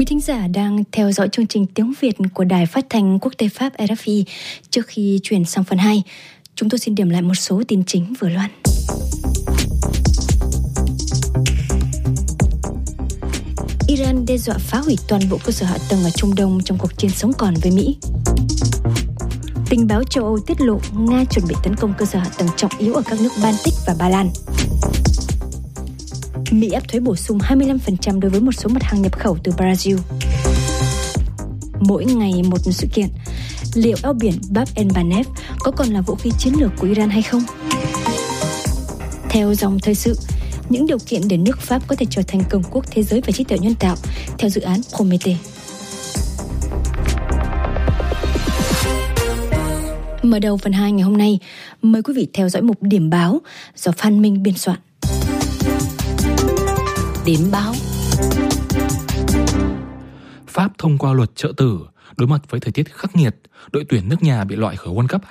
Quý thính giả đang theo dõi chương trình tiếng Việt của Đài Phát thanh Quốc tế Pháp RFI. Trước khi chuyển sang phần 2, chúng tôi xin điểm lại một số tin chính vừa loan. Iran đe dọa phá hủy toàn bộ cơ sở hạ tầng ở Trung Đông trong cuộc chiến sống còn với Mỹ. Tình báo châu Âu tiết lộ Nga chuẩn bị tấn công cơ sở hạ tầng trọng yếu ở các nước Baltic và Ba Lan. Mỹ áp thuế bổ sung 25% đối với một số mặt hàng nhập khẩu từ Brazil. Mỗi ngày một sự kiện, liệu eo biển Bab el-Mandeb có còn là vũ khí chiến lược của Iran hay không? Theo dòng thời sự, những điều kiện để nước Pháp có thể trở thành cường quốc thế giới về trí tuệ nhân tạo theo dự án Prométhée. Mở đầu phần 2 ngày hôm nay, mời quý vị theo dõi mục điểm báo do Phan Minh biên soạn. Điểm báo. Pháp thông qua luật trợ tử. Đối mặt với thời tiết khắc nghiệt, đội tuyển nước nhà bị loại khỏi World Cup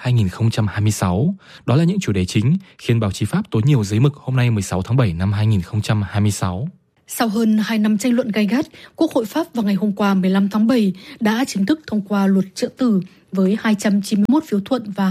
2026. Đó là những chủ đề chính khiến báo chí Pháp tố nhiều giấy mực hôm nay 16 tháng 7 năm 2026. Sau hơn 2 năm tranh luận gay gắt, Quốc hội Pháp vào ngày hôm qua 15 tháng 7 đã chính thức thông qua luật trợ tử với 291 phiếu thuận và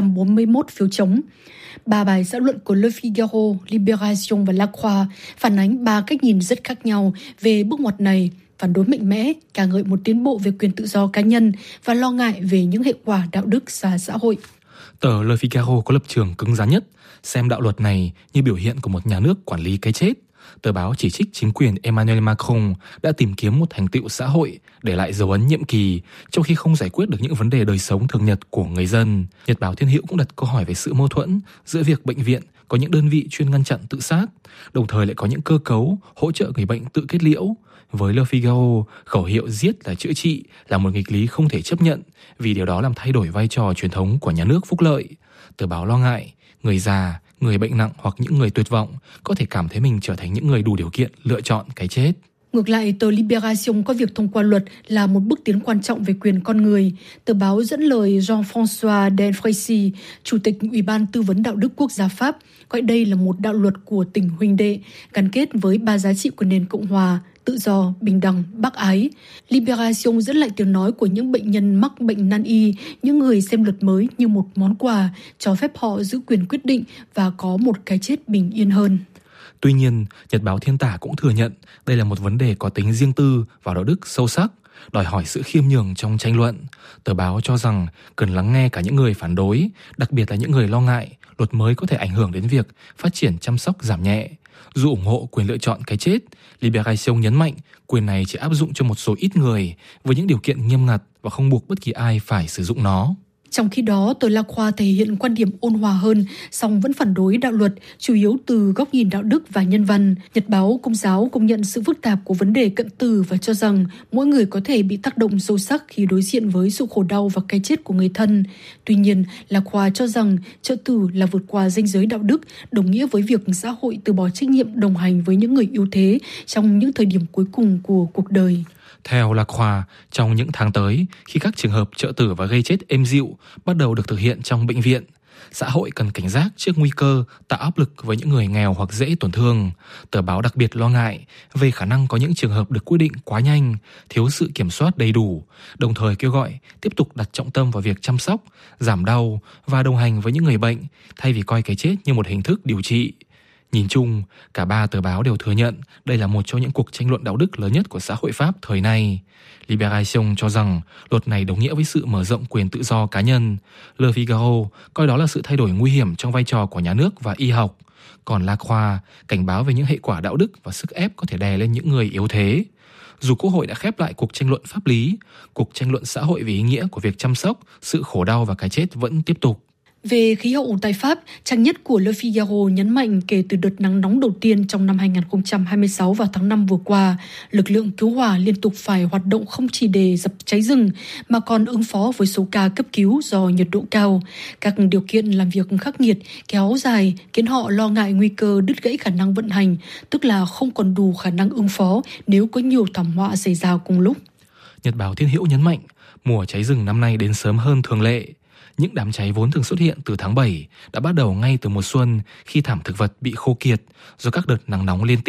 241 phiếu chống. 3 bài xã luận của Le Figaro, Libération và La Croix phản ánh 3 cách nhìn rất khác nhau về bước ngoặt này, phản đối mạnh mẽ, ca ngợi một tiến bộ về quyền tự do cá nhân và lo ngại về những hệ quả đạo đức và xã hội. Tờ Le Figaro có lập trường cứng rắn nhất, xem đạo luật này như biểu hiện của một nhà nước quản lý cái chết. Tờ báo chỉ trích chính quyền Emmanuel Macron đã tìm kiếm một thành tựu xã hội, để lại dấu ấn nhiệm kỳ, trong khi không giải quyết được những vấn đề đời sống thường nhật của người dân. Nhật báo Thiên Hữu cũng đặt câu hỏi về sự mâu thuẫn giữa việc bệnh viện có những đơn vị chuyên ngăn chặn tự sát, đồng thời lại có những cơ cấu hỗ trợ người bệnh tự kết liễu. Với Le Figaro, khẩu hiệu giết là chữa trị là một nghịch lý không thể chấp nhận, vì điều đó làm thay đổi vai trò truyền thống của nhà nước phúc lợi. Tờ báo lo ngại người già, người bệnh nặng hoặc những người tuyệt vọng có thể cảm thấy mình trở thành những người đủ điều kiện lựa chọn cái chết. Ngược lại, tờ Libération coi việc thông qua luật là một bước tiến quan trọng về quyền con người. Tờ báo dẫn lời Jean-François Delfrécy, Chủ tịch Ủy ban Tư vấn Đạo đức Quốc gia Pháp, coi đây là một đạo luật của tình huynh đệ, gắn kết với 3 giá trị của nền Cộng hòa: tự do, bình đẳng, bác ái. Libération dẫn lại tiếng nói của những bệnh nhân mắc bệnh nan y, những người xem luật mới như một món quà, cho phép họ giữ quyền quyết định và có một cái chết bình yên hơn. Tuy nhiên, Nhật báo Thiên Tả cũng thừa nhận đây là một vấn đề có tính riêng tư và đạo đức sâu sắc, đòi hỏi sự khiêm nhường trong tranh luận. Tờ báo cho rằng cần lắng nghe cả những người phản đối, đặc biệt là những người lo ngại luật mới có thể ảnh hưởng đến việc phát triển chăm sóc giảm nhẹ. Dù ủng hộ quyền lựa chọn cái chết, Libération nhấn mạnh quyền này chỉ áp dụng cho một số ít người với những điều kiện nghiêm ngặt và không buộc bất kỳ ai phải sử dụng nó. Trong khi đó, tờ La Croix thể hiện quan điểm ôn hòa hơn, song vẫn phản đối đạo luật, chủ yếu từ góc nhìn đạo đức và nhân văn. Nhật báo Công giáo công nhận sự phức tạp của vấn đề cận tử và cho rằng mỗi người có thể bị tác động sâu sắc khi đối diện với sự khổ đau và cái chết của người thân. Tuy nhiên, La Croix cho rằng trợ tử là vượt qua ranh giới đạo đức, đồng nghĩa với việc xã hội từ bỏ trách nhiệm đồng hành với những người yếu thế trong những thời điểm cuối cùng của cuộc đời. Theo La Croix, trong những tháng tới, khi các trường hợp trợ tử và gây chết êm dịu bắt đầu được thực hiện trong bệnh viện, xã hội cần cảnh giác trước nguy cơ tạo áp lực với những người nghèo hoặc dễ tổn thương. Tờ báo đặc biệt lo ngại về khả năng có những trường hợp được quyết định quá nhanh, thiếu sự kiểm soát đầy đủ, đồng thời kêu gọi tiếp tục đặt trọng tâm vào việc chăm sóc, giảm đau và đồng hành với những người bệnh, thay vì coi cái chết như một hình thức điều trị. Nhìn chung, cả 3 tờ báo đều thừa nhận đây là một trong những cuộc tranh luận đạo đức lớn nhất của xã hội Pháp thời nay. Libération cho rằng luật này đồng nghĩa với sự mở rộng quyền tự do cá nhân. Le Figaro coi đó là sự thay đổi nguy hiểm trong vai trò của nhà nước và y học. Còn La Croix cảnh báo về những hệ quả đạo đức và sức ép có thể đè lên những người yếu thế. Dù Quốc hội đã khép lại cuộc tranh luận pháp lý, cuộc tranh luận xã hội về ý nghĩa của việc chăm sóc, sự khổ đau và cái chết vẫn tiếp tục. Về khí hậu tại Pháp, trang nhất của Le Figaro nhấn mạnh kể từ đợt nắng nóng đầu tiên trong năm 2026 vào tháng 5 vừa qua, lực lượng cứu hỏa liên tục phải hoạt động không chỉ để dập cháy rừng, mà còn ứng phó với số ca cấp cứu do nhiệt độ cao. Các điều kiện làm việc khắc nghiệt, kéo dài khiến họ lo ngại nguy cơ đứt gãy khả năng vận hành, tức là không còn đủ khả năng ứng phó nếu có nhiều thảm họa xảy ra cùng lúc. Nhật báo Thiên Hữu nhấn mạnh, mùa cháy rừng năm nay đến sớm hơn thường lệ. Những đám cháy vốn thường xuất hiện từ tháng 7 đã bắt đầu ngay từ mùa xuân khi thảm thực vật bị khô kiệt do các đợt nắng nóng liên tiếp.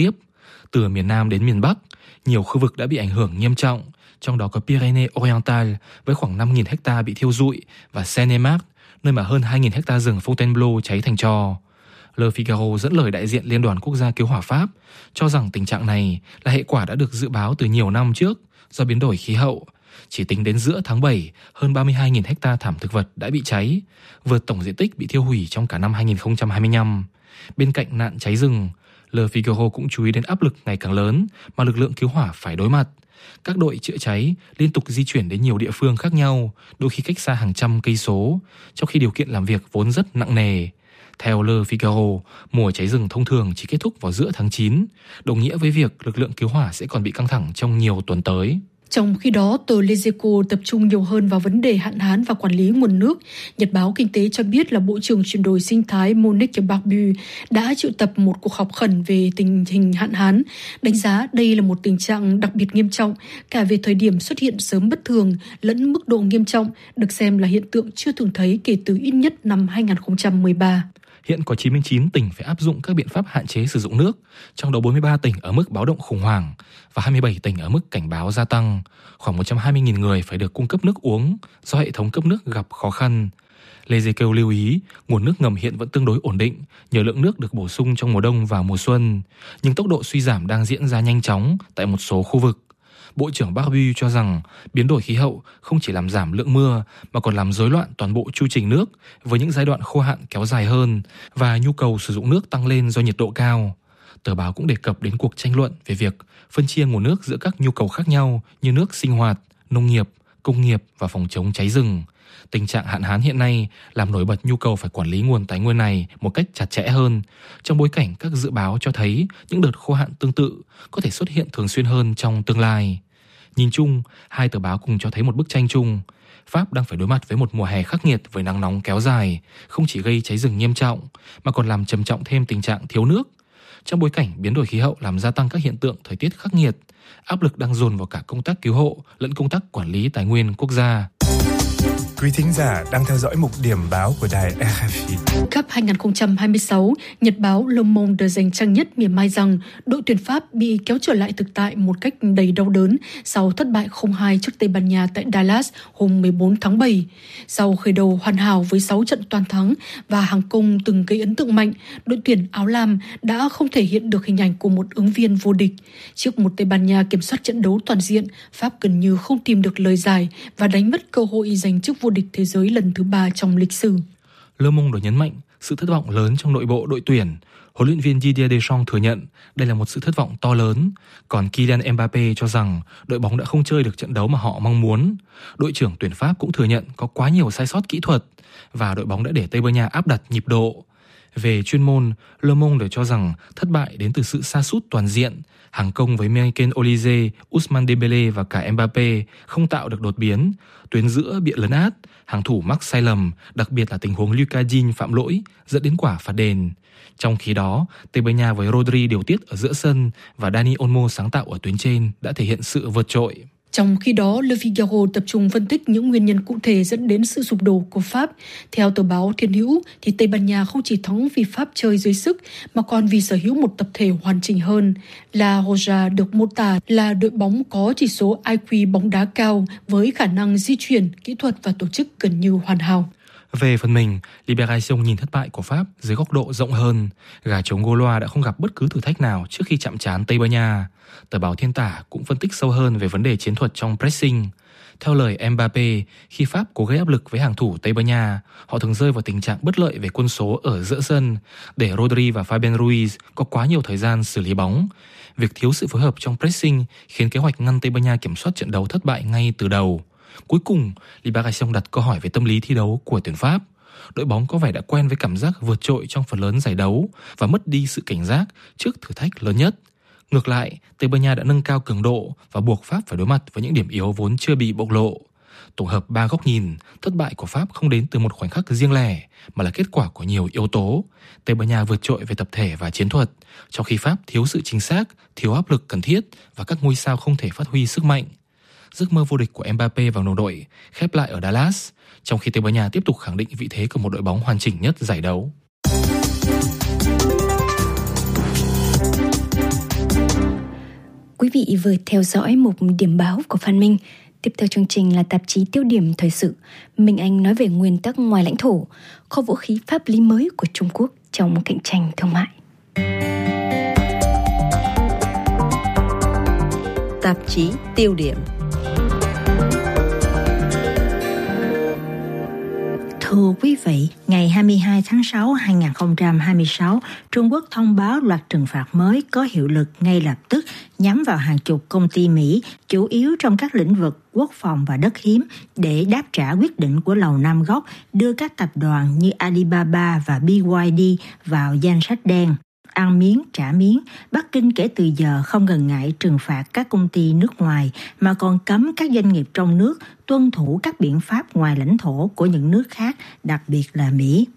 Từ miền Nam đến miền Bắc, nhiều khu vực đã bị ảnh hưởng nghiêm trọng, trong đó có Pyrénées Oriental với khoảng 5.000 ha bị thiêu rụi và Seine-et-Marne, nơi mà hơn 2.000 ha rừng Fontainebleau cháy thành tro. Le Figaro dẫn lời đại diện Liên đoàn Quốc gia Cứu hỏa Pháp cho rằng tình trạng này là hệ quả đã được dự báo từ nhiều năm trước do biến đổi khí hậu. Chỉ tính đến giữa tháng 7, hơn 32.000 ha thảm thực vật đã bị cháy, vượt tổng diện tích bị thiêu hủy trong cả năm 2025. Bên cạnh nạn cháy rừng, Le Figaro cũng chú ý đến áp lực ngày càng lớn mà lực lượng cứu hỏa phải đối mặt. Các đội chữa cháy liên tục di chuyển đến nhiều địa phương khác nhau, đôi khi cách xa hàng trăm cây số, trong khi điều kiện làm việc vốn rất nặng nề. Theo Le Figaro, mùa cháy rừng thông thường chỉ kết thúc vào giữa tháng 9, đồng nghĩa với việc lực lượng cứu hỏa sẽ còn bị căng thẳng trong nhiều tuần tới. Trong khi đó, tờ Les Echos tập trung nhiều hơn vào vấn đề hạn hán và quản lý nguồn nước. Nhật báo Kinh tế cho biết là Bộ trưởng chuyển đổi sinh thái Monique Barbu đã triệu tập một cuộc họp khẩn về tình hình hạn hán, đánh giá đây là một tình trạng đặc biệt nghiêm trọng, cả về thời điểm xuất hiện sớm bất thường lẫn mức độ nghiêm trọng, được xem là hiện tượng chưa từng thấy kể từ ít nhất năm 2013. Hiện có 99 tỉnh phải áp dụng các biện pháp hạn chế sử dụng nước, trong đó 43 tỉnh ở mức báo động khủng hoảng và 27 tỉnh ở mức cảnh báo gia tăng. Khoảng 120.000 người phải được cung cấp nước uống do hệ thống cấp nước gặp khó khăn. Les Echos lưu ý, nguồn nước ngầm hiện vẫn tương đối ổn định nhờ lượng nước được bổ sung trong mùa đông và mùa xuân, nhưng tốc độ suy giảm đang diễn ra nhanh chóng tại một số khu vực. Bộ trưởng Barbu cho rằng biến đổi khí hậu không chỉ làm giảm lượng mưa mà còn làm rối loạn toàn bộ chu trình nước với những giai đoạn khô hạn kéo dài hơn và nhu cầu sử dụng nước tăng lên do nhiệt độ cao. Tờ báo cũng đề cập đến cuộc tranh luận về việc phân chia nguồn nước giữa các nhu cầu khác nhau như nước sinh hoạt, nông nghiệp, công nghiệp và phòng chống cháy rừng. Tình trạng hạn hán hiện nay làm nổi bật nhu cầu phải quản lý nguồn tài nguyên này một cách chặt chẽ hơn, trong bối cảnh các dự báo cho thấy những đợt khô hạn tương tự có thể xuất hiện thường xuyên hơn trong tương lai. Nhìn chung, hai tờ báo cùng cho thấy một bức tranh chung. Pháp đang phải đối mặt với một mùa hè khắc nghiệt với nắng nóng kéo dài, không chỉ gây cháy rừng nghiêm trọng mà còn làm trầm trọng thêm tình trạng thiếu nước. Trong bối cảnh biến đổi khí hậu làm gia tăng các hiện tượng thời tiết khắc nghiệt, áp lực đang dồn vào cả công tác cứu hộ lẫn công tác quản lý tài nguyên quốc gia. Quý thính giả đang theo dõi mục điểm báo của đài RFI. Cup 2026, Nhật báo Le Monde dành trang nhất mỉa mai rằng đội tuyển Pháp bị kéo trở lại thực tại một cách đầy đau đớn sau thất bại 0-2 trước Tây Ban Nha tại Dallas hôm 14 tháng 7. Sau khởi đầu hoàn hảo với 6 trận toàn thắng và hàng công từng gây ấn tượng mạnh, đội tuyển áo lam đã không thể hiện được hình ảnh của một ứng viên vô địch. Trước một Tây Ban Nha kiểm soát trận đấu toàn diện, Pháp gần như không tìm được lời giải và đánh mất cơ hội giành chức vô địch thế giới lần thứ 3 trong lịch sử. Le Monde nhấn mạnh sự thất vọng lớn trong nội bộ đội tuyển. Huấn luyện viên Didier Deschamps thừa nhận đây là một sự thất vọng to lớn. Còn Kylian Mbappé cho rằng đội bóng đã không chơi được trận đấu mà họ mong muốn. Đội trưởng tuyển Pháp cũng thừa nhận có quá nhiều sai sót kỹ thuật và đội bóng đã để Tây Ban Nha áp đặt nhịp độ. Về chuyên môn, Le Monde cho rằng thất bại đến từ sự sa sút toàn diện. Hàng công với Michael Olise, Ousmane Dembélé và cả Mbappé không tạo được đột biến. Tuyến giữa bị lấn át, hàng thủ mắc sai lầm, đặc biệt là tình huống Lucas Digne phạm lỗi dẫn đến quả phạt đền. Trong khi đó, Tây Ban Nha với Rodri điều tiết ở giữa sân và Dani Olmo sáng tạo ở tuyến trên đã thể hiện sự vượt trội. Trong khi đó, Le Figaro tập trung phân tích những nguyên nhân cụ thể dẫn đến sự sụp đổ của Pháp. Theo tờ báo Thiên hữu, thì Tây Ban Nha không chỉ thắng vì Pháp chơi dưới sức, mà còn vì sở hữu một tập thể hoàn chỉnh hơn. La Roja được mô tả là đội bóng có chỉ số IQ bóng đá cao với khả năng di chuyển, kỹ thuật và tổ chức gần như hoàn hảo. Về phần mình, Libération nhìn thất bại của Pháp dưới góc độ rộng hơn. Gà trống Gaulois đã không gặp bất cứ thử thách nào trước khi chạm trán Tây Ban Nha. Tờ báo Thiên tả cũng phân tích sâu hơn về vấn đề chiến thuật trong pressing. Theo lời Mbappé, khi Pháp cố gây áp lực với hàng thủ Tây Ban Nha, họ thường rơi vào tình trạng bất lợi về quân số ở giữa sân, để Rodri và Fabian Ruiz có quá nhiều thời gian xử lý bóng. Việc thiếu sự phối hợp trong pressing khiến kế hoạch ngăn Tây Ban Nha kiểm soát trận đấu thất bại ngay từ đầu. Cuối cùng, Libération đặt câu hỏi về tâm lý thi đấu của tuyển Pháp. Đội bóng có vẻ đã quen với cảm giác vượt trội trong phần lớn giải đấu và mất đi sự cảnh giác trước thử thách lớn nhất. Ngược lại, Tây Ban Nha đã nâng cao cường độ và buộc Pháp phải đối mặt với những điểm yếu vốn chưa bị bộc lộ. Tổng hợp 3 góc nhìn, thất bại của Pháp không đến từ một khoảnh khắc riêng lẻ mà là kết quả của nhiều yếu tố. Tây Ban Nha vượt trội về tập thể và chiến thuật, trong khi Pháp thiếu sự chính xác, thiếu áp lực cần thiết và các ngôi sao không thể phát huy sức mạnh. Giấc mơ vô địch của Mbappé và đồng đội khép lại ở Dallas, trong khi Tây Ban Nha tiếp tục khẳng định vị thế của một đội bóng hoàn chỉnh nhất giải đấu. Quý vị vừa theo dõi một điểm báo của Phan Minh. Tiếp theo chương trình là tạp chí Tiêu điểm thời sự. Minh Anh nói về nguyên tắc ngoài lãnh thổ, kho vũ khí pháp lý mới của Trung Quốc trong cạnh tranh thương mại. Tạp chí Tiêu điểm. Thưa quý vị, ngày 22 tháng 6 2026, Trung Quốc thông báo loạt trừng phạt mới có hiệu lực ngay lập tức nhắm vào hàng chục công ty Mỹ, chủ yếu trong các lĩnh vực quốc phòng và đất hiếm, để đáp trả quyết định của Lầu Năm Góc đưa các tập đoàn như Alibaba và BYD vào danh sách đen. Ăn miếng trả miếng, Bắc Kinh kể từ giờ không ngần ngại trừng phạt các công ty nước ngoài mà còn cấm các doanh nghiệp trong nước tuân thủ các biện pháp ngoài lãnh thổ của những nước khác, đặc biệt là Mỹ.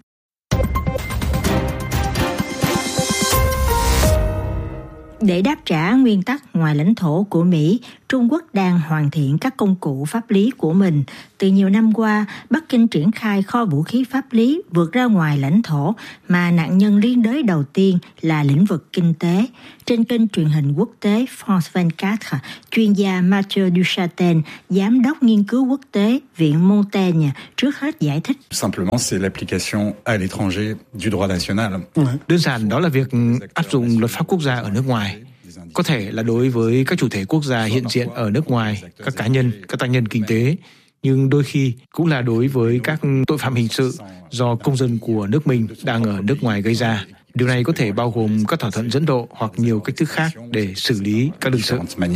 Để đáp trả nguyên tắc ngoài lãnh thổ của Mỹ, Trung Quốc đang hoàn thiện các công cụ pháp lý của mình. Từ nhiều năm qua, Bắc Kinh triển khai kho vũ khí pháp lý vượt ra ngoài lãnh thổ, mà nạn nhân liên đới đầu tiên là lĩnh vực kinh tế. Trên kênh truyền hình quốc tế France 24, chuyên gia Mathieu Duchatel, giám đốc nghiên cứu quốc tế Viện Montaigne, trước hết giải thích. Simplement, c'est l'application à l'étranger du droit national. Đơn giản đó là việc áp dụng luật pháp quốc gia ở nước ngoài. Có thể là đối với các chủ thể quốc gia hiện diện ở nước ngoài, các cá nhân, các tác nhân kinh tế, nhưng đôi khi cũng là đối với các tội phạm hình sự do công dân của nước mình đang ở nước ngoài gây ra. Điều này có thể bao gồm các thỏa thuận dẫn độ hoặc nhiều cách thức khác để xử lý các đương sự.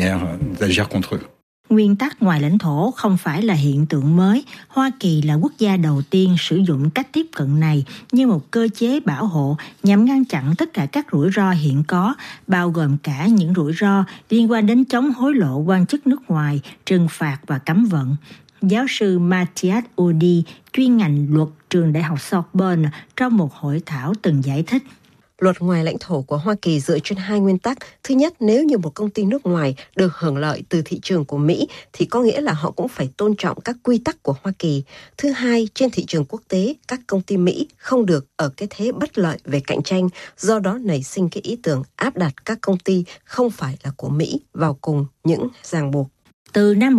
Nguyên tắc ngoài lãnh thổ không phải là hiện tượng mới. Hoa Kỳ là quốc gia đầu tiên sử dụng cách tiếp cận này như một cơ chế bảo hộ nhằm ngăn chặn tất cả các rủi ro hiện có, bao gồm cả những rủi ro liên quan đến chống hối lộ quan chức nước ngoài, trừng phạt và cấm vận. Giáo sư Matthias Udi, chuyên ngành luật trường Đại học Sorbonne, trong một hội thảo từng giải thích. Luật ngoài lãnh thổ của Hoa Kỳ dựa trên hai nguyên tắc. Thứ nhất, nếu như một công ty nước ngoài được hưởng lợi từ thị trường của Mỹ thì có nghĩa là họ cũng phải tôn trọng các quy tắc của Hoa Kỳ. Thứ hai, trên thị trường quốc tế, các công ty Mỹ không được ở cái thế bất lợi về cạnh tranh, do đó nảy sinh cái ý tưởng áp đặt các công ty không phải là của Mỹ vào cùng những ràng buộc. Từ năm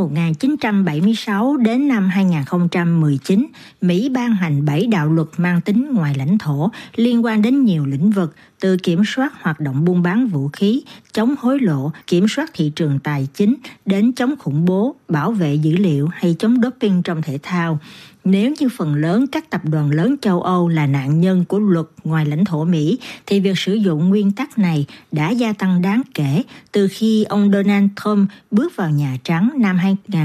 1976 đến năm 2019, Mỹ ban hành 7 đạo luật mang tính ngoài lãnh thổ liên quan đến nhiều lĩnh vực, từ kiểm soát hoạt động buôn bán vũ khí, chống hối lộ, kiểm soát thị trường tài chính, đến chống khủng bố, bảo vệ dữ liệu hay chống doping trong thể thao. Nếu như phần lớn các tập đoàn lớn châu Âu là nạn nhân của luật ngoài lãnh thổ Mỹ, thì việc sử dụng nguyên tắc này đã gia tăng đáng kể từ khi ông Donald Trump bước vào Nhà Trắng năm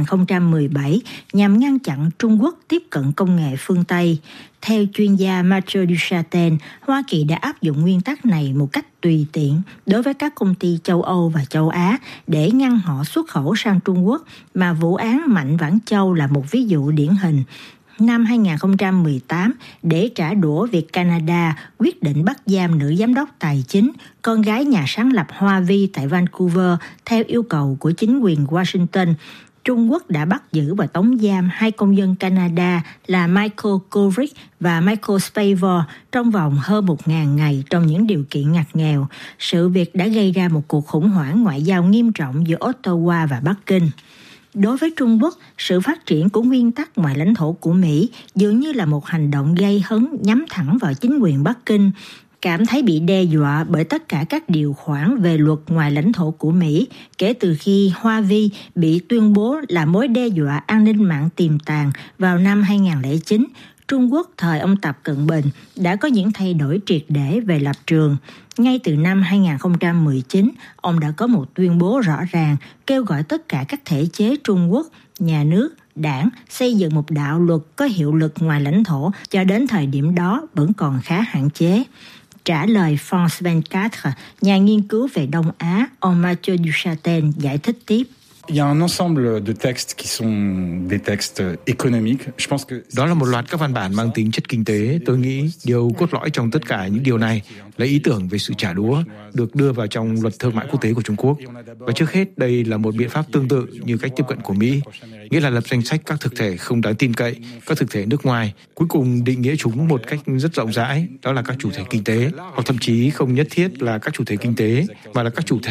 2017 nhằm ngăn chặn Trung Quốc tiếp cận công nghệ phương Tây. Theo chuyên gia Mathieu Duchatel, Hoa Kỳ đã áp dụng nguyên tắc này một cách tùy tiện đối với các công ty châu Âu và châu Á để ngăn họ xuất khẩu sang Trung Quốc, mà vụ án Mạnh Vãn Châu là một ví dụ điển hình. Năm 2018, để trả đũa việc Canada quyết định bắt giam nữ giám đốc tài chính, con gái nhà sáng lập Hoa Vi tại Vancouver theo yêu cầu của chính quyền Washington, Trung Quốc đã bắt giữ và tống giam hai công dân Canada là Michael Kovrig và Michael Spavor trong vòng hơn 1.000 ngày trong những điều kiện ngặt nghèo. Sự việc đã gây ra một cuộc khủng hoảng ngoại giao nghiêm trọng giữa Ottawa và Bắc Kinh. Đối với Trung Quốc, sự phát triển của nguyên tắc ngoài lãnh thổ của Mỹ dường như là một hành động gây hấn nhắm thẳng vào chính quyền Bắc Kinh, cảm thấy bị đe dọa bởi tất cả các điều khoản về luật ngoài lãnh thổ của Mỹ kể từ khi Hoa Vi bị tuyên bố là mối đe dọa an ninh mạng tiềm tàng vào năm 2009. Trung Quốc thời ông Tập Cận Bình đã có những thay đổi triệt để về lập trường. Ngay từ năm 2019, ông đã có một tuyên bố rõ ràng kêu gọi tất cả các thể chế Trung Quốc, nhà nước, đảng xây dựng một đạo luật có hiệu lực ngoài lãnh thổ. Cho đến thời điểm đó vẫn còn khá hạn chế. Trả lời France 24, nhà nghiên cứu về Đông Á, ông Mathieu Duchatel giải thích tiếp. Il y a un ensemble de textes qui sont des textes économiques. Je pense que đó là một loạt các văn bản mang tính chất kinh tế. Tôi nghĩ điều cốt lõi trong tất cả những điều này là ý tưởng về sự trả đũa được đưa vào trong luật thương mại quốc tế của Trung Quốc. Và trước hết, đây là một biện pháp tương tự như cách tiếp cận của Mỹ, nghĩa là lập danh sách các thực thể không đáng tin cậy, các thực thể nước ngoài, cuối cùng định nghĩa chúng một cách rất rộng rãi, đó là các chủ thể kinh tế, hoặc thậm chí không nhất thiết là các chủ thể kinh tế, mà là các chủ thể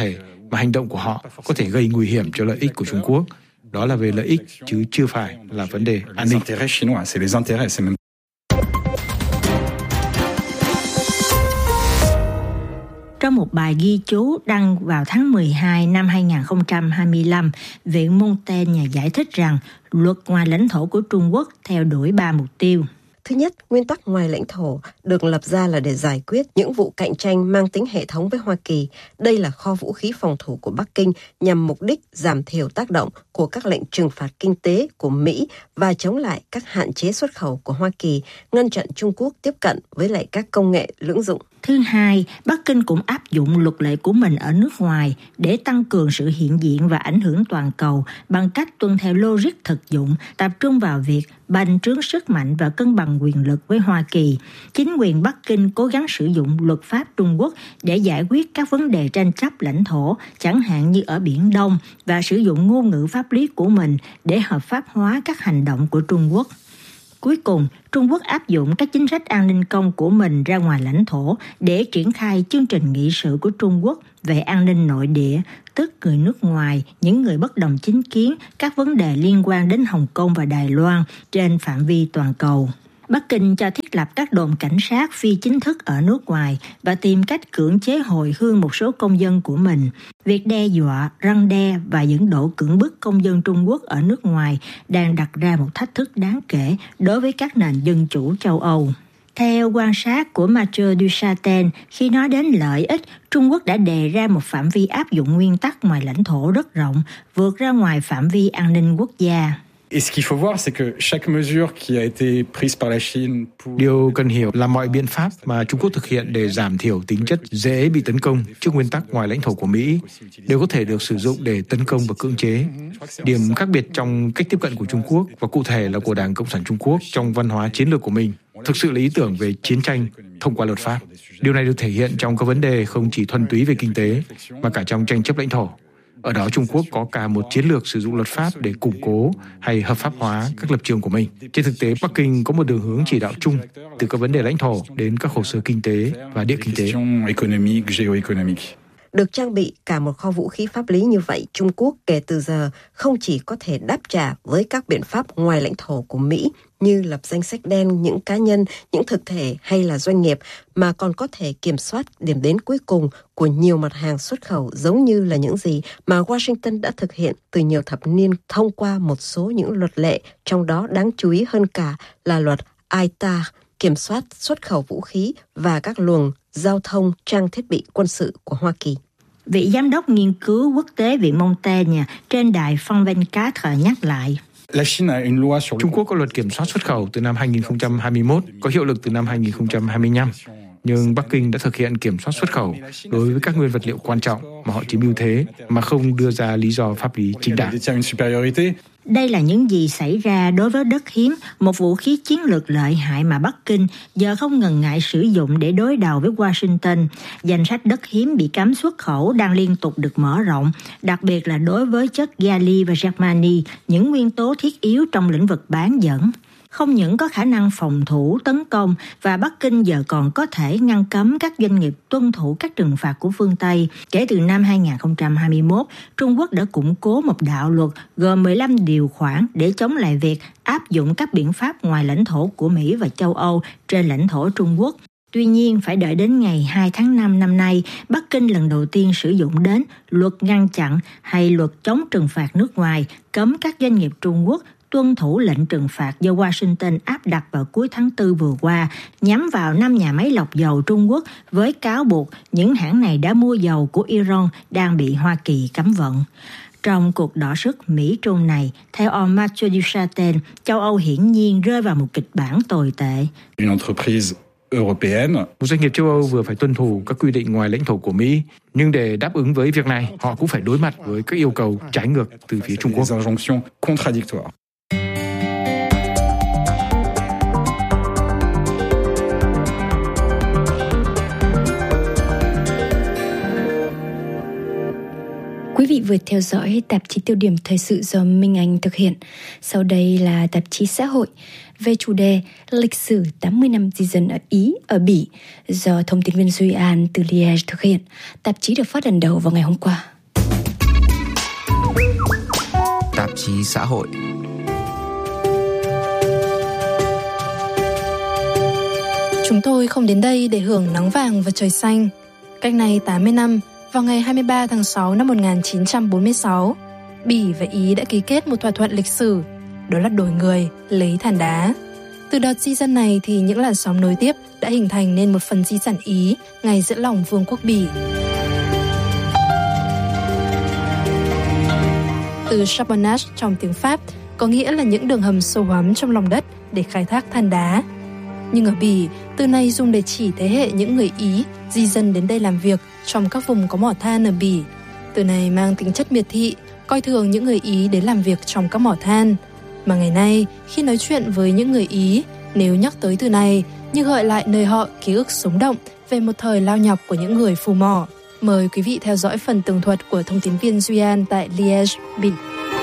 mà hành động của họ có thể gây nguy hiểm cho lợi ích của Trung Quốc. Đó là về lợi ích chứ chưa phải là vấn đề an ninh. Trong một bài ghi chú đăng vào tháng 12 năm 2025, Viện Montaigne giải thích rằng luật ngoài lãnh thổ của Trung Quốc theo đuổi 3 mục tiêu. Thứ nhất, nguyên tắc ngoài lãnh thổ được lập ra là để giải quyết những vụ cạnh tranh mang tính hệ thống với Hoa Kỳ. Đây là kho vũ khí phòng thủ của Bắc Kinh nhằm mục đích giảm thiểu tác động của các lệnh trừng phạt kinh tế của Mỹ và chống lại các hạn chế xuất khẩu của Hoa Kỳ, ngăn chặn Trung Quốc tiếp cận với lại các công nghệ lưỡng dụng. Thứ hai, Bắc Kinh cũng áp dụng luật lệ của mình ở nước ngoài để tăng cường sự hiện diện và ảnh hưởng toàn cầu bằng cách tuân theo logic thực dụng, tập trung vào việc bành trướng sức mạnh và cân bằng quyền lực với Hoa Kỳ. Chính quyền Bắc Kinh cố gắng sử dụng luật pháp Trung Quốc để giải quyết các vấn đề tranh chấp lãnh thổ, chẳng hạn như ở Biển Đông, và sử dụng ngôn ngữ pháp lý của mình để hợp pháp hóa các hành động của Trung Quốc. Cuối cùng, Trung Quốc áp dụng các chính sách an ninh công của mình ra ngoài lãnh thổ để triển khai chương trình nghị sự của Trung Quốc về an ninh nội địa, tức người nước ngoài, những người bất đồng chính kiến, các vấn đề liên quan đến Hồng Kông và Đài Loan trên phạm vi toàn cầu. Bắc Kinh cho thiết lập các đồn cảnh sát phi chính thức ở nước ngoài và tìm cách cưỡng chế hồi hương một số công dân của mình. Việc đe dọa, răn đe và dẫn độ cưỡng bức công dân Trung Quốc ở nước ngoài đang đặt ra một thách thức đáng kể đối với các nền dân chủ châu Âu. Theo quan sát của Mathieu Duchatel, khi nói đến lợi ích, Trung Quốc đã đề ra một phạm vi áp dụng nguyên tắc ngoài lãnh thổ rất rộng, vượt ra ngoài phạm vi an ninh quốc gia. Điều cần hiểu là mọi biện pháp mà Trung Quốc thực hiện để giảm thiểu tính chất dễ bị tấn công trước nguyên tắc ngoài lãnh thổ của Mỹ đều có thể được sử dụng để tấn công và cưỡng chế. Điểm khác biệt trong cách tiếp cận của Trung Quốc và cụ thể là của Đảng Cộng sản Trung Quốc trong văn hóa chiến lược của mình thực sự là ý tưởng về chiến tranh thông qua luật pháp. Điều này được thể hiện trong các vấn đề không chỉ thuần túy về kinh tế mà cả trong tranh chấp lãnh thổ. Ở đó Trung Quốc có cả một chiến lược sử dụng luật pháp để củng cố hay hợp pháp hóa các lập trường của mình. Trên thực tế, Bắc Kinh có một đường hướng chỉ đạo chung từ các vấn đề lãnh thổ đến các hồ sơ kinh tế và địa kinh tế. Được trang bị cả một kho vũ khí pháp lý như vậy, Trung Quốc kể từ giờ không chỉ có thể đáp trả với các biện pháp ngoài lãnh thổ của Mỹ như lập danh sách đen những cá nhân, những thực thể hay là doanh nghiệp, mà còn có thể kiểm soát điểm đến cuối cùng của nhiều mặt hàng xuất khẩu, giống như là những gì mà Washington đã thực hiện từ nhiều thập niên thông qua một số những luật lệ, trong đó đáng chú ý hơn cả là luật ITA, kiểm soát xuất khẩu vũ khí và các luồng giao thông, trang thiết bị quân sự của Hoa Kỳ. Vị giám đốc nghiên cứu quốc tế Viện Montaigne trên đài Phong Văn Cá Thờ nhắc lại. Trung Quốc có luật kiểm soát xuất khẩu từ năm 2021, có hiệu lực từ năm 2025. Nhưng Bắc Kinh đã thực hiện kiểm soát xuất khẩu đối với các nguyên vật liệu quan trọng mà họ chiếm ưu thế mà không đưa ra lý do pháp lý chính đáng. Đây là những gì xảy ra đối với đất hiếm, một vũ khí chiến lược lợi hại mà Bắc Kinh giờ không ngần ngại sử dụng để đối đầu với Washington. Danh sách đất hiếm bị cấm xuất khẩu đang liên tục được mở rộng, đặc biệt là đối với chất gallium và germanium, những nguyên tố thiết yếu trong lĩnh vực bán dẫn. Không những có khả năng phòng thủ, tấn công, và Bắc Kinh giờ còn có thể ngăn cấm các doanh nghiệp tuân thủ các trừng phạt của phương Tây. Kể từ năm 2021, Trung Quốc đã củng cố một đạo luật gồm 15 điều khoản để chống lại việc áp dụng các biện pháp ngoài lãnh thổ của Mỹ và châu Âu trên lãnh thổ Trung Quốc. Tuy nhiên, phải đợi đến ngày 2 tháng 5 năm nay, Bắc Kinh lần đầu tiên sử dụng đến luật ngăn chặn hay luật chống trừng phạt nước ngoài, cấm các doanh nghiệp Trung Quốc tuân thủ lệnh trừng phạt do Washington áp đặt vào cuối tháng 4 vừa qua, nhắm vào 5 nhà máy lọc dầu Trung Quốc với cáo buộc những hãng này đã mua dầu của Iran đang bị Hoa Kỳ cấm vận. Trong cuộc đọ sức Mỹ-Trung này, theo ông Mathieu Duchatel, châu Âu hiển nhiên rơi vào một kịch bản tồi tệ. Một doanh nghiệp châu Âu vừa phải tuân thủ các quy định ngoài lãnh thổ của Mỹ, nhưng để đáp ứng với việc này, họ cũng phải đối mặt với các yêu cầu trái ngược từ phía Trung Quốc. Quý vị vừa theo dõi tạp chí Tiêu điểm thời sự do Minh Anh thực hiện. Sau đây là tạp chí xã hội về chủ đề lịch sử 80 năm di dân ở Ý, ở Bỉ do thông tin viên Duy An từ Liège thực hiện. Tạp chí được phát lần đầu vào ngày hôm qua. tạp chí xã hội. Chúng tôi không đến đây để hưởng nắng vàng và trời xanh. Cách này 80 năm, vào ngày 23 tháng 6 năm 1946, Bỉ và Ý đã ký kết một thỏa thuận lịch sử, đó là đổi người, lấy than đá. Từ đợt di dân này thì những làn sóng nối tiếp đã hình thành nên một phần di sản Ý ngay giữa lòng Vương quốc Bỉ. Từ charbonnage trong tiếng Pháp có nghĩa là những đường hầm sâu hoắm trong lòng đất để khai thác than đá. Nhưng ở Bỉ, từ này dùng để chỉ thế hệ những người Ý di dân đến đây làm việc trong các vùng có mỏ than ở Bỉ. Từ này mang tính chất miệt thị, coi thường những người Ý đến làm việc trong các mỏ than. Mà ngày nay, khi nói chuyện với những người Ý, nếu nhắc tới từ này, như gợi lại nơi họ ký ức sống động về một thời lao nhọc của những người phù mỏ. Mời quý vị theo dõi phần tường thuật của thông tín viên Duy An tại Liège, Bỉ.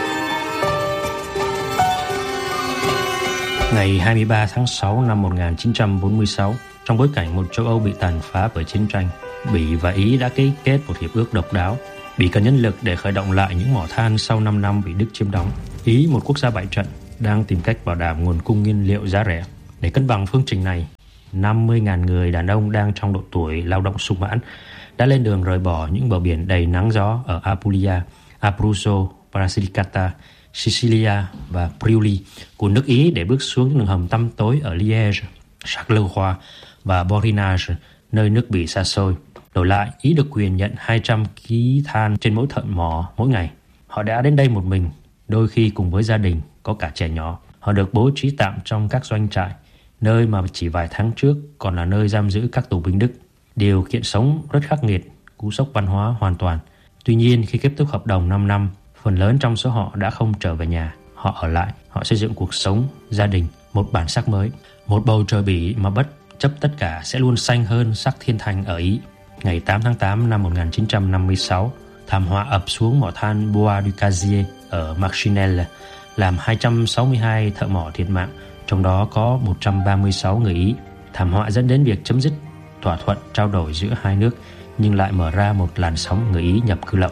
Ngày 23 tháng 6 năm 1946, trong bối cảnh một châu Âu bị tàn phá bởi chiến tranh, Bỉ và Ý đã ký kết một hiệp ước độc đáo. Bỉ cần nhân lực để khởi động lại những mỏ than sau 5 năm bị Đức chiếm đóng. Ý, một quốc gia bại trận, đang tìm cách bảo đảm nguồn cung nhiên liệu giá rẻ. Để cân bằng phương trình này, 50.000 người đàn ông đang trong độ tuổi lao động sung mãn đã lên đường rời bỏ những bờ biển đầy nắng gió ở Apulia, Abruzzo, Basilicata, Sicilia và Friuli của nước Ý để bước xuống những đường hầm tăm tối ở Liège, Charleroi và Borinage, nơi nước Bỉ xa xôi. Đổi lại, Ý được quyền nhận 200 kg than trên mỗi thợ mỏ mỗi ngày. Họ đã đến đây một mình, đôi khi cùng với gia đình, có cả trẻ nhỏ. Họ được bố trí tạm trong các doanh trại, nơi mà chỉ vài tháng trước còn là nơi giam giữ các tù binh Đức. Điều kiện sống rất khắc nghiệt, cú sốc văn hóa hoàn toàn. Tuy nhiên, khi kết thúc hợp đồng 5 năm, phần lớn trong số họ đã không trở về nhà. Họ ở lại, họ xây dựng cuộc sống, gia đình, một bản sắc mới. Một bầu trời Bỉ mà bất chấp tất cả sẽ luôn xanh hơn sắc thiên thành ở Ý. Ngày 8 tháng 8 năm 1956, thảm họa ập xuống mỏ than Bois du Cazier ở Machinelle, làm 262 thợ mỏ thiệt mạng, trong đó có 136 người Ý. Thảm họa dẫn đến việc chấm dứt thỏa thuận trao đổi giữa hai nước, nhưng lại mở ra một làn sóng người Ý nhập cư lậu.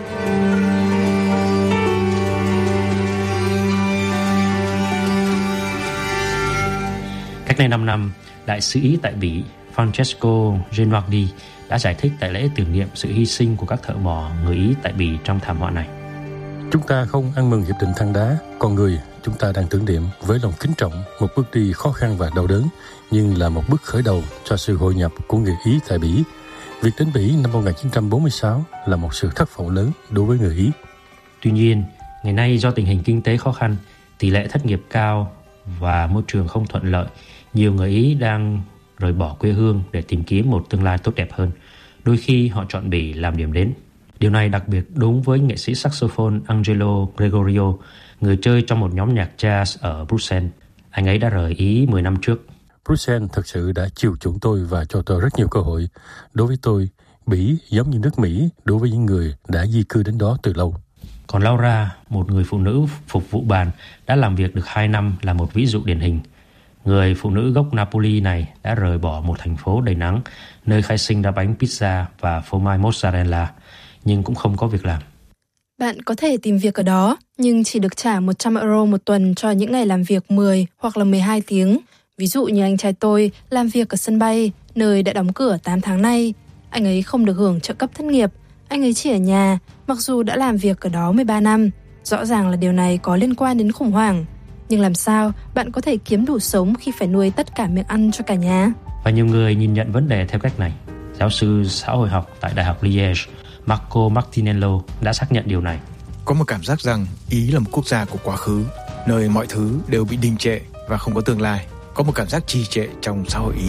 Cách đây 5 năm, đại sứ Ý tại Bỉ Francesco Genuardi đã giải thích tại lễ tưởng niệm sự hy sinh của các thợ mỏ người Ý tại Bỉ trong thảm họa này. Chúng ta không ăn mừng hiệp định than đá, con người chúng ta đang tưởng niệm với lòng kính trọng một bước đi khó khăn và đau đớn, nhưng là một bước khởi đầu cho sự hội nhập của người Ý tại Bỉ. Việc đến Bỉ năm 1946 là một sự thất vọng lớn đối với người Ý. Tuy nhiên, ngày nay do tình hình kinh tế khó khăn, tỷ lệ thất nghiệp cao và môi trường không thuận lợi, nhiều người Ý đang rời bỏ quê hương để tìm kiếm một tương lai tốt đẹp hơn. Đôi khi họ chọn Bỉ làm điểm đến. Điều này đặc biệt đúng với nghệ sĩ saxophone Angelo Gregorio, người chơi trong một nhóm nhạc jazz ở Bruxelles. Anh ấy đã rời Ý 10 năm trước. Bruxelles thực sự đã chiều chuộng tôi và cho tôi rất nhiều cơ hội. Đối với tôi, Bỉ giống như nước Mỹ đối với những người đã di cư đến đó từ lâu. Còn Laura, một người phụ nữ phục vụ bàn, đã làm việc được 2 năm là một ví dụ điển hình. Người phụ nữ gốc Napoli này đã rời bỏ một thành phố đầy nắng, nơi khai sinh ra bánh pizza và phô mai mozzarella, nhưng cũng không có việc làm. Bạn có thể tìm việc ở đó, nhưng chỉ được trả 100 euro một tuần cho những ngày làm việc 10 hoặc là 12 tiếng. Ví dụ như anh trai tôi làm việc ở sân bay, nơi đã đóng cửa 8 tháng nay. Anh ấy không được hưởng trợ cấp thất nghiệp, anh ấy chỉ ở nhà, mặc dù đã làm việc ở đó 13 năm. Rõ ràng là điều này có liên quan đến khủng hoảng. Nhưng làm sao bạn có thể kiếm đủ sống khi phải nuôi tất cả miệng ăn cho cả nhà? Và nhiều người nhìn nhận vấn đề theo cách này. Giáo sư xã hội học tại Đại học Liège, Marco Martinello đã xác nhận điều này. Có một cảm giác rằng Ý là một quốc gia của quá khứ, nơi mọi thứ đều bị đình trệ và không có tương lai. Có một cảm giác trì trệ trong xã hội Ý.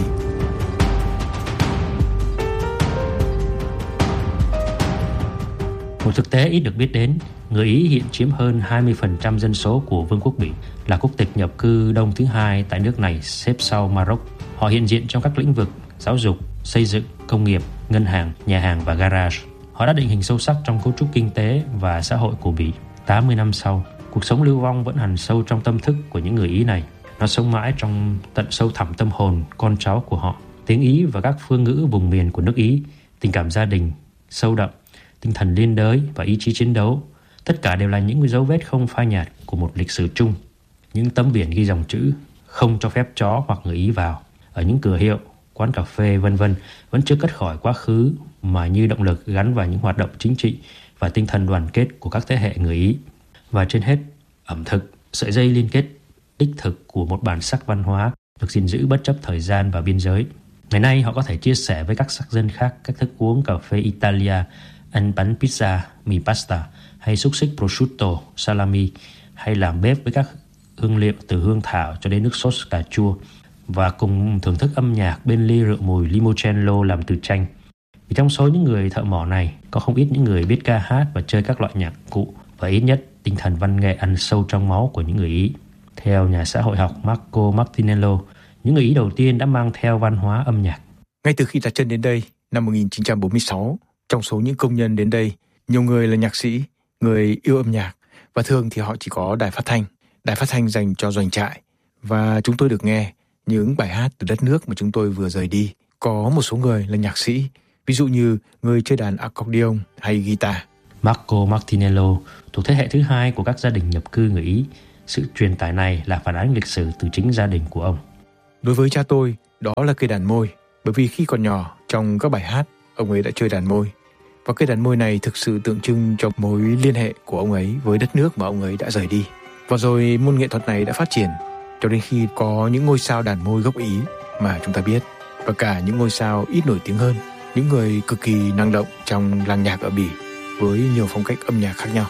Một thực tế ít được biết đến, người Ý hiện chiếm hơn 20% dân số của Vương quốc Bỉ, là quốc tịch nhập cư đông thứ hai tại nước này xếp sau Maroc. Họ hiện diện trong các lĩnh vực giáo dục, xây dựng, công nghiệp, ngân hàng, nhà hàng và garage. Họ đã định hình sâu sắc trong cấu trúc kinh tế và xã hội của Bỉ. 80 năm sau, cuộc sống lưu vong vẫn hằn sâu trong tâm thức của những người Ý này. Nó sống mãi trong tận sâu thẳm tâm hồn con cháu của họ. Tiếng Ý và các phương ngữ vùng miền của nước Ý, tình cảm gia đình sâu đậm, tinh thần liên đới và ý chí chiến đấu, Tất cả đều là những dấu vết không phai nhạt của một lịch sử chung. Những tấm biển ghi dòng chữ không cho phép chó hoặc người Ý vào ở những cửa hiệu, quán cà phê v.v. vẫn chưa cất khỏi quá khứ mà như động lực gắn vào những hoạt động chính trị và tinh thần đoàn kết của các thế hệ người Ý. Và trên hết, ẩm thực, sợi dây liên kết đích thực của một bản sắc văn hóa được gìn giữ bất chấp thời gian và biên giới. Ngày nay họ có thể chia sẻ với các sắc dân khác các thức uống cà phê Italia, ăn bánh pizza, mì pasta hay xúc xích prosciutto, salami, hay làm bếp với các hương liệu từ hương thảo cho đến nước sốt cà chua, và cùng thưởng thức âm nhạc bên ly rượu mùi limoncello làm từ chanh. Vì trong số những người thợ mỏ này có không ít những người biết ca hát và chơi các loại nhạc cụ, và ít nhất tinh thần văn nghệ ăn sâu trong máu của những người Ý. Theo nhà xã hội học Marco Martinello, những người Ý đầu tiên đã mang theo văn hóa âm nhạc. Ngay từ khi đặt chân đến đây, năm 1946, trong số những công nhân đến đây, nhiều người là nhạc sĩ, người yêu âm nhạc, và thường thì họ chỉ có đài phát thanh dành cho doanh trại. Và chúng tôi được nghe những bài hát từ đất nước mà chúng tôi vừa rời đi. Có một số người là nhạc sĩ, ví dụ như người chơi đàn accordion hay guitar. Marco Martinello thuộc thế hệ thứ hai của các gia đình nhập cư người Ý. Sự truyền tải này là phản ánh lịch sử từ chính gia đình của ông. Đối với cha tôi, đó là cây đàn môi, bởi vì khi còn nhỏ, trong các bài hát, ông ấy đã chơi đàn môi. Và cây đàn môi này thực sự tượng trưng cho mối liên hệ của ông ấy với đất nước mà ông ấy đã rời đi. Và rồi môn nghệ thuật này đã phát triển cho đến khi có những ngôi sao đàn môi gốc Ý mà chúng ta biết, và cả những ngôi sao ít nổi tiếng hơn, những người cực kỳ năng động trong làng nhạc ở Bỉ với nhiều phong cách âm nhạc khác nhau.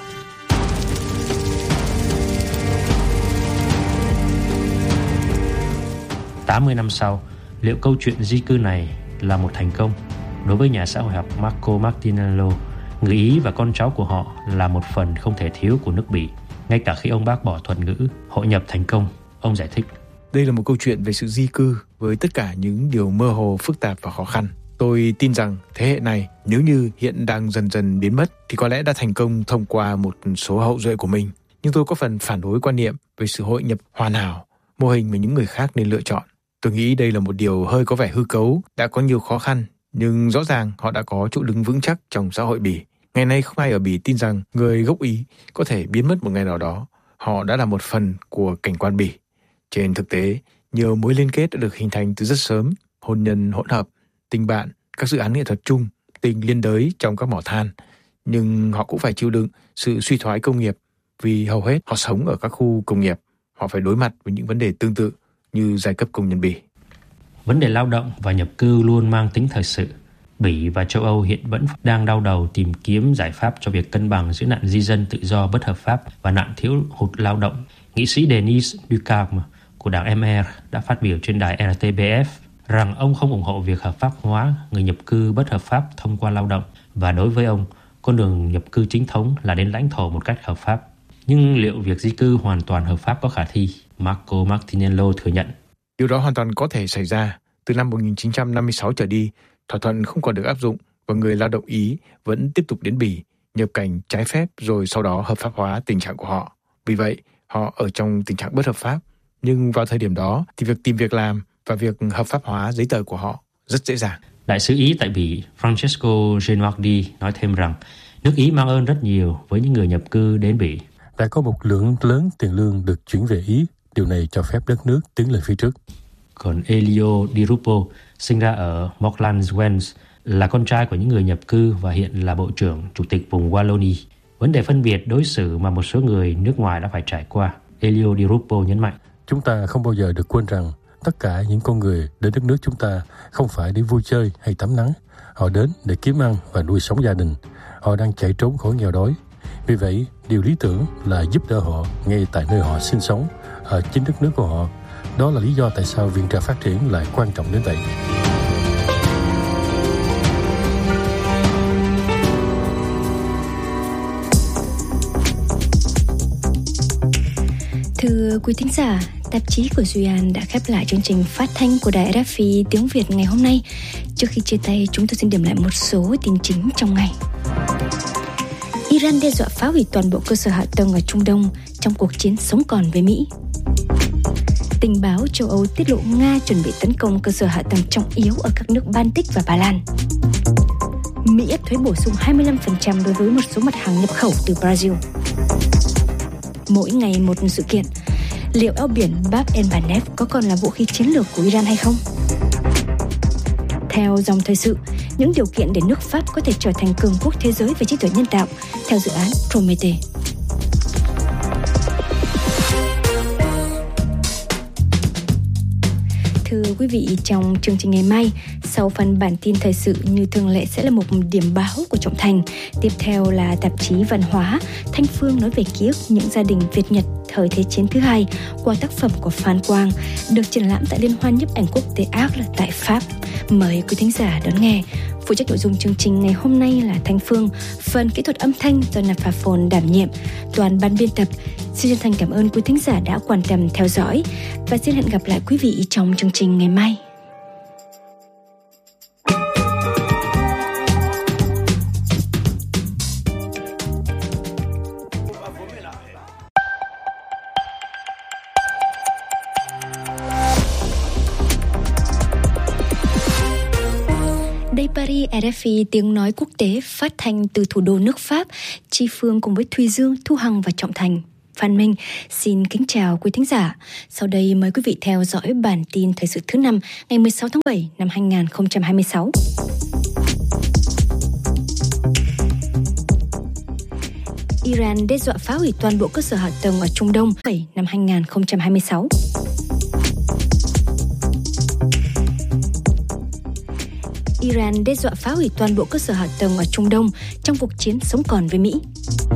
Tám mươi năm sau, liệu câu chuyện di cư này là một thành công? Đối với nhà xã hội học Marco Martinello, người Ý và con cháu của họ là một phần không thể thiếu của nước Bỉ. Ngay cả khi ông bác bỏ thuật ngữ, hội nhập thành công, ông giải thích. Đây là một câu chuyện về sự di cư với tất cả những điều mơ hồ, phức tạp và khó khăn. Tôi tin rằng thế hệ này, nếu như hiện đang dần dần biến mất, thì có lẽ đã thành công thông qua một số hậu duệ của mình. Nhưng tôi có phần phản đối quan niệm về sự hội nhập hoàn hảo, mô hình mà những người khác nên lựa chọn. Tôi nghĩ đây là một điều hơi có vẻ hư cấu, đã có nhiều khó khăn, nhưng rõ ràng họ đã có chỗ đứng vững chắc trong xã hội Bỉ. Ngày nay không ai ở Bỉ tin rằng người gốc Ý có thể biến mất một ngày nào đó. Họ đã là một phần của cảnh quan Bỉ. Trên thực tế, nhiều mối liên kết đã được hình thành từ rất sớm, hôn nhân hỗn hợp, tình bạn, các dự án nghệ thuật chung, tình liên đới trong các mỏ than. Nhưng họ cũng phải chịu đựng sự suy thoái công nghiệp vì hầu hết họ sống ở các khu công nghiệp. Họ phải đối mặt với những vấn đề tương tự như giai cấp công nhân Bỉ. Vấn đề lao động và nhập cư luôn mang tính thời sự. Bỉ và châu Âu hiện vẫn đang đau đầu tìm kiếm giải pháp cho việc cân bằng giữa nạn di dân tự do bất hợp pháp và nạn thiếu hụt lao động. Nghị sĩ Denis Ducarme của đảng MR đã phát biểu trên đài RTBF rằng ông không ủng hộ việc hợp pháp hóa người nhập cư bất hợp pháp thông qua lao động, và đối với ông, con đường nhập cư chính thống là đến lãnh thổ một cách hợp pháp. Nhưng liệu việc di cư hoàn toàn hợp pháp có khả thi? Marco Martinello thừa nhận. Điều đó hoàn toàn có thể xảy ra. Từ năm 1956 trở đi, thỏa thuận không còn được áp dụng và người lao động Ý vẫn tiếp tục đến Bỉ, nhập cảnh trái phép rồi sau đó hợp pháp hóa tình trạng của họ. Vì vậy, họ ở trong tình trạng bất hợp pháp. Nhưng vào thời điểm đó thì việc tìm việc làm và việc hợp pháp hóa giấy tờ của họ rất dễ dàng. Đại sứ Ý tại Bỉ Francesco Genoardi nói thêm rằng nước Ý mang ơn rất nhiều với những người nhập cư đến Bỉ. Đã có một lượng lớn tiền lương được chuyển về Ý. Điều này cho phép đất nước tiến lên phía trước. Còn Elio Di Rupo, sinh ra ở Morlands, Wales, là con trai của những người nhập cư và hiện là bộ trưởng chủ tịch vùng Wallonie. Vấn đề phân biệt đối xử mà một số người nước ngoài đã phải trải qua, Elio Di Rupo nhấn mạnh. Chúng ta không bao giờ được quên rằng tất cả những con người đến đất nước chúng ta không phải để vui chơi hay tắm nắng. Họ đến để kiếm ăn và nuôi sống gia đình. Họ đang chạy trốn khỏi nghèo đói. Vì vậy, điều lý tưởng là giúp đỡ họ ngay tại nơi họ sinh sống, ở chính đất nước của họ. Đó là lý do tại sao viện trợ phát triển lại quan trọng đến vậy. Thưa quý thính giả, tạp chí của Duy An đã khép lại chương trình phát thanh của đài RFI tiếng Việt ngày hôm nay. Trước khi chia tay, chúng tôi xin điểm lại một số tin chính trong ngày. Iran đe dọa phá hủy toàn bộ cơ sở hạ tầng ở Trung Đông trong cuộc chiến sống còn với Mỹ. Tình báo châu Âu tiết lộ Nga chuẩn bị tấn công cơ sở hạ tầng trọng yếu ở các nước Baltic và Ba Lan. Mỹ áp thuế bổ sung 25% đối với một số mặt hàng nhập khẩu từ Brazil. Mỗi ngày một sự kiện. Liệu eo biển Bab el-Mandeb có còn là vũ khí chiến lược của Iran hay không? Theo dòng thời sự, những điều kiện để nước Pháp có thể trở thành cường quốc thế giới về trí tuệ nhân tạo theo dự án Promethe. Thưa quý vị, trong chương trình ngày mai, sau phần bản tin thời sự như thường lệ sẽ là một điểm báo của Trọng Thành. Tiếp theo là tạp chí văn hóa, Thanh Phương nói về ký ức những gia đình Việt Nhật thời Thế chiến thứ hai qua tác phẩm của Phan Quang, được triển lãm tại Liên hoan nhiếp ảnh quốc tế Arles tại Pháp. Mời quý thính giả đón nghe. Phụ trách nội dung chương trình ngày hôm nay là Thanh Phương, phần kỹ thuật âm thanh do Naphafon đảm nhiệm. Toàn ban biên tập xin chân thành cảm ơn quý thính giả đã quan tâm theo dõi và xin hẹn gặp lại quý vị trong chương trình ngày mai. Đây Paris, RFI tiếng nói quốc tế phát thanh từ thủ đô nước Pháp. Chi Phương cùng với Thùy Dương, Thu Hằng và Trọng Thành, Phan Minh xin kính chào quý thính giả. Sau đây mời quý vị theo dõi bản tin thời sự thứ 5 ngày 16 tháng 7 năm 2026. Iran đe dọa phá hủy toàn bộ cơ sở hạ tầng ở Trung Đông 7 năm 2026. Iran đe dọa phá hủy toàn bộ cơ sở hạ tầng ở Trung Đông trong cuộc chiến sống còn với Mỹ.